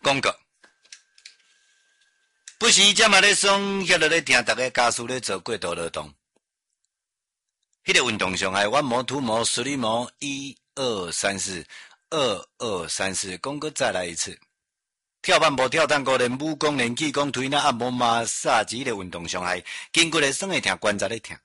广告。不时才嘛咧爽，遐落咧听大家家属咧做过度劳动。迄个运动上海弯模、凸模、实力模，1、2、3、4，2、2、3、4，讲过再来一次。跳板步、跳探戈练、武功练、气功、推拿、按摩、马杀之类运动上海，筋骨咧酸会疼，关节咧疼。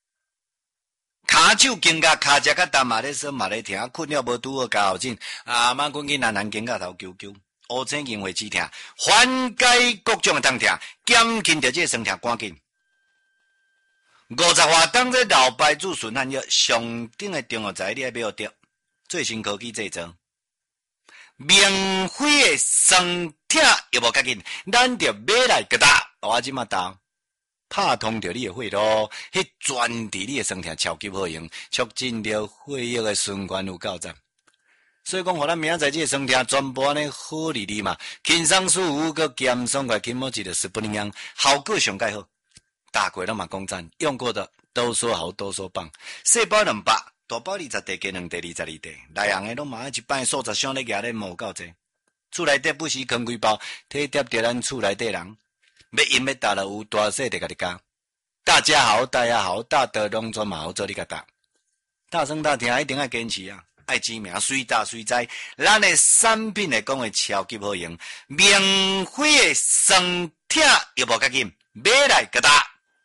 骹手筋甲骹只甲淡嘛咧酸嘛咧疼，困了无拄好加后枕，妈滚去难筋甲头揪揪。乌青筋会止疼，缓解各种的痛痛，减轻着这个酸痛赶紧。50活当这老牌子顺汗药上顶的中药材你爱买得，最新科技制作，免费的酸痛又无要紧，咱着买来个打，我即马打，拍通着你的血路，迄专治你的酸痛超级好用，促进着血液的循环有够赞。所以讲，互咱明仔载这酸痛全部安尼好利利嘛，轻松舒服，佮咸爽快，筋膜质的10不灵样，效果上介好。大过拢嘛讲赞，用过的都说好，都说棒。细包200，大包20地，加2地22地，内行的拢嘛一摆数十箱咧举咧无够济。厝内底不时扛几包，体贴着咱厝内底人，要饮要打了有大细地甲你加。大家好，大家好，大德农专嘛好做你甲打。大声大听一定要坚持啊！爱知名，随打随在，咱的产品来讲会超级好用，免费的酸痛又无要紧，买来个打。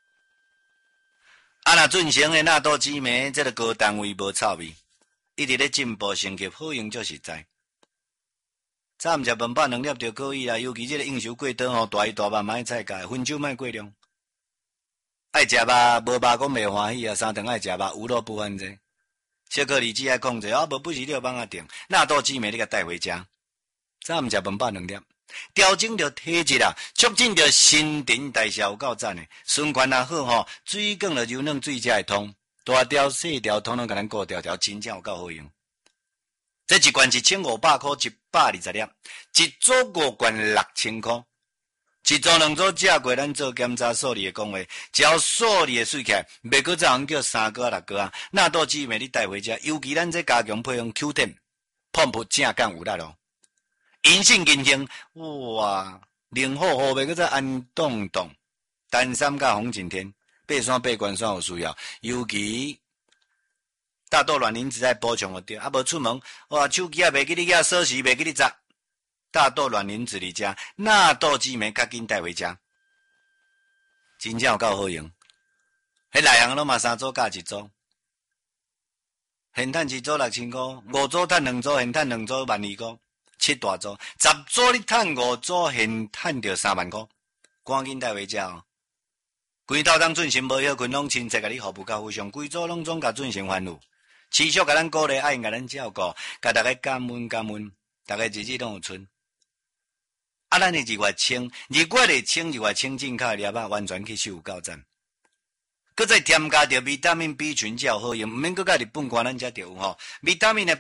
若进行的纳豆紫梅，这个高单位无臭味，一直咧进步升级，好用足实在。早毋食饭饱2粒就可以啦，尤其这个应酬过长吼，大鱼大肉莫爱菜价，分酒莫过量。爱食肉，无肉讲袂欢喜啊，三顿爱食肉，有肉不欢者。小颗粒子爱控制，无不是你帮我定，纳豆紫梅你甲带回家。早毋食饭饱2粒，调整着体质啊，促进着新陈代谢有够赞的，循环也好吼，水管了柔软，水才会通，大条细条统统甲咱顾条条，真正有够好用。这一罐1500块，120粒，一组5罐6000块。一组2组食过，咱做检查数理的讲话，只要数理的水起来，袂搁再人叫3个6个啊。纳豆紫梅你带回家，尤其咱这加强配方 Q10， 碰不正干有力咯。银杏银杏，哇，灵好好袂搁再安动动。丹参甲红景天，爬山爬关山有需要，尤其大豆卵磷脂爱补充对，无出门，哇，手机袂记你遐锁匙，袂记你砸。大豆卵磷脂里加，纳豆紫梅较紧带回家，真正有够好用。迄内行拢嘛3组加1组，现赚1组6000块，5组赚2组，现赚2组12000块，7大组，10组你赚5组，现赚着3万块，赶紧带回家哦。规头当准心无休困，拢亲切甲你服务到非常，规组拢总甲准心欢呼，持续甲咱鼓励，爱甲咱照顾，甲大家感恩感恩，大家日子拢有春。咱的日月清，日月的清，日月清净卡粒啊，完全吸收有够赞。搁再添加着维他命 B 群才有好用，毋免搁甲日本官咱遮着有吼。维他命的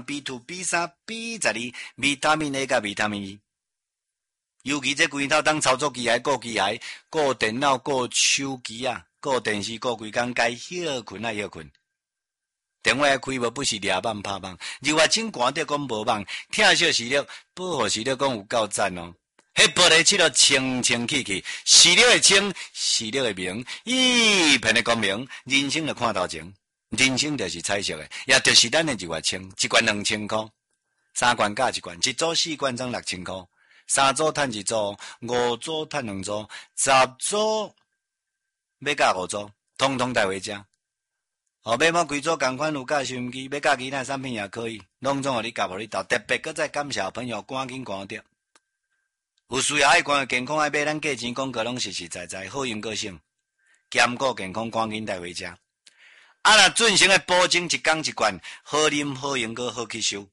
B1、B2、B3、B12，维他命 A 甲维他命 E。尤其这规头当操作机械、顾机械、顾电脑、顾手机啊、顾电视、顾规工，该休困啊休困。电话开无不是抓梦拍梦，日月清寒着讲无梦，疼惜视力，保护视力讲有够赞哦。迄玻璃漆了清清气气，视力的清，视力的明，一片的光明，人生就看头前，人生就是彩色的，也就是咱的日月清，一罐2000块，3罐加1罐，一组4罐装6000块，3组赚1组，5组赚2组，10组要加5组，通通带回家。买某规组同款有加收音机，要加其他产品也可以，拢总互你夹互你斗，特别搁再感谢朋友，赶紧赶着。有需要爱关的健康爱买，咱价钱广告拢实实在在，好用个性，兼顾健康，赶紧带回家。若进行的保证一缸1罐，好啉好用个好吸收。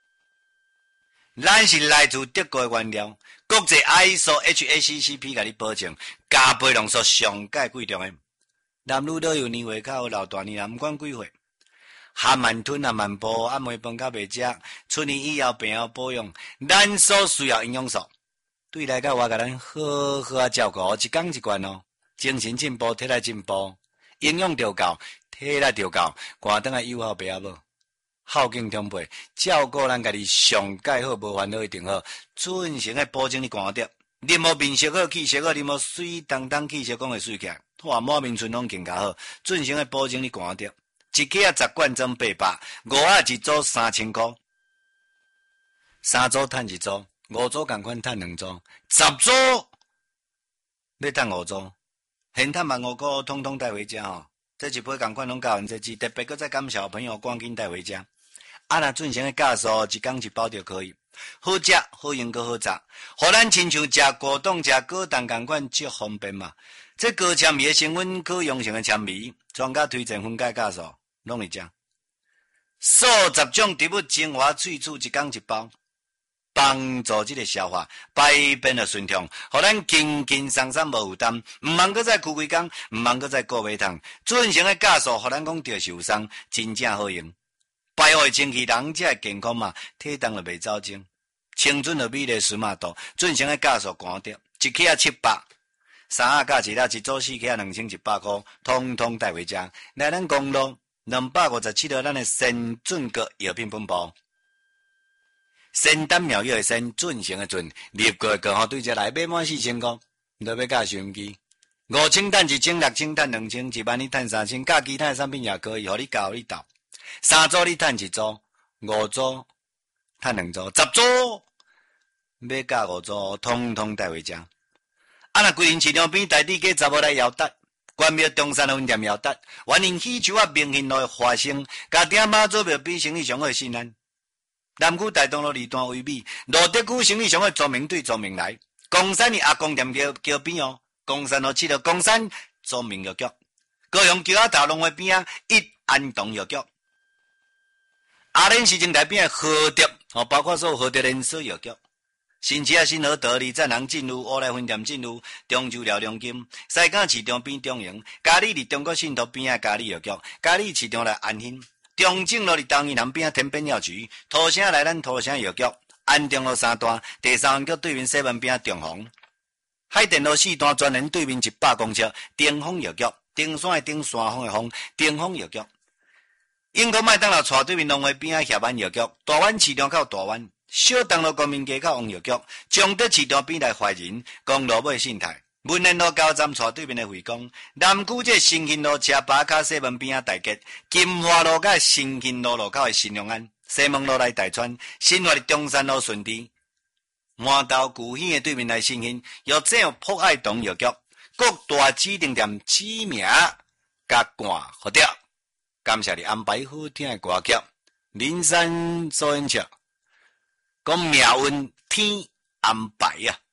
咱是来自德国的原料，国际 ISO HACCP 甲你保证，加倍浓缩上界贵重的。男女都有年岁较好，老大年毋管几岁，含慢吞啊慢补，暗暝饭较袂食，出年以后病后保养，咱所需要营养素。对来甲我甲咱好好啊照顾，一缸1罐哦，精神进步，体力进步，营养着够，体力着够，寒顿啊友好爸阿母， 孝敬长辈，照顾咱家己上介好，无烦恼一定好。准成的保证你寒着，你无面色好，气色好，你无水当当气色讲会水起来，哇，满面春拢更加好。准成的保证你寒着，一克啊10罐装800，五啊一组3000块，3组赚1组，5组共款赚2组，10组要赚5组，现赚15块，统统带回家吼。这一杯共款拢教完这支，特别搁再感谢朋友赶紧带回家。啊，若准成的价数，一工一包就可以。好食、好用、搁好炸，互咱亲像食果冻、食果冻共款，足方便嘛。这高纤维的成分，可用性的纤维，专家推荐分解价数，拢会食。数10种植物精华萃取，一工一包，帮助这个消化排便的顺畅，互咱轻轻松松无负担，毋茫搁再苦几工，毋茫搁再顾胃痛。准成的价数，互咱讲着受伤，真正好用。排好清气，人才会健康嘛，体重就袂走精，青春就美丽时马度。准成的价数寒着，一克啊700，3啊加1啊，一组4克啊2100块，通通带回家。来咱公路257号，咱的鲜准阁药品分部。仙丹妙药的仙，准成的准，立过的个对这来买满4000块，都要加收音机。5000赚1000，6000赚2000，1万你赚3000，加其他的产品也可以，互你教你斗。3组你赚1组，5组赚2组，10组要加5组，通通带回家。啊，若规定市场边台底价查某来摇达，关庙中山分店摇达，原因喜球啊明显路的花生，家丁妈做庙比生意上好信安。南区大东路2段为美，罗德区生意上好周明对周明来，公山的阿公店桥边哦，公山路7号公山周明药局，高雄桥仔头龙华边啊一安东药局。阿莲市政台边的和德，包括所有和德连锁药局，新市啊新和德里站人进入，乌来分店进入，中州寮中金，西港市场边中营，嘉里伫中国信托边啊嘉里药局，嘉里市场来安兴，中正路伫东义南边啊天边药局，土城来咱土城药局，安中路3段，第3湾局对面西门边啊中红，海淀路4段专门对面100公尺，顶峰药局，顶山的顶山峰的峰，顶峰药局。英国麦当劳带对面龙华边啊协安药局，大湾市场口大湾，小东路国民街口王药局，中德市场边来怀仁，公路尾信泰，文联路高站带对面的惠光，南区这新兴路车巴卡西门边啊大吉，金华路甲新兴路路口的新隆安，西门路来大川，新华的中山路顺地，满道古兴的对面来新兴，又这样博爱东药局，各大指定店指名甲冠好掉。感谢你安排好听的歌曲，林山收音机，讲命运天安排啊。